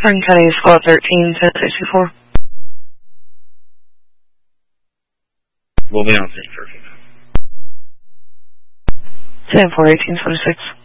Frank County Squad 13, 1064. We'll be on scene for 10-4, 1826.